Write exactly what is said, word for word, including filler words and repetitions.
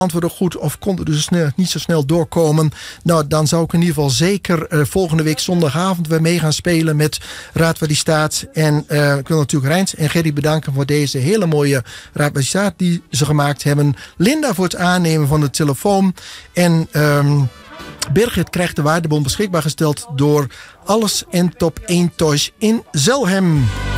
antwoorden goed of konden dus snel, niet zo snel doorkomen. Nou, dan zou ik in ieder geval zeker uh, volgende week zondagavond weer mee gaan spelen met Raad waar die staat. En uh, ik wil natuurlijk Rijns en Gerry bedanken voor deze hele mooie Raad waar die staat die ze gemaakt hebben. Linda voor het aannemen van de telefoon. En um, Birgit krijgt de waardebon beschikbaar gesteld door Alles en Top één Toys in Zelhem.